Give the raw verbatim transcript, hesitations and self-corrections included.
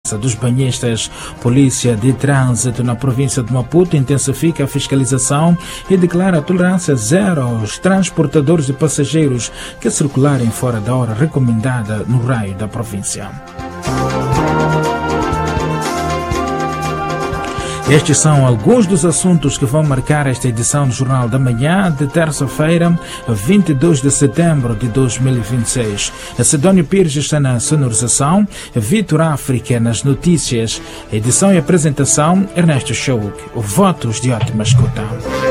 dos banhistas. Polícia de Trânsito na província de Maputo intensifica a fiscalização e declara tolerância zero aos transportadores de passageiros que circularem fora da hora recomendada no raio da província. Estes são alguns dos assuntos que vão marcar esta edição do Jornal da Manhã de terça-feira, vinte e dois de setembro de dois mil e vinte e seis. Sidónio Pires está na sonorização, Vitor África nas notícias, edição e apresentação, Ernesto Chouk. Votos de ótima escuta.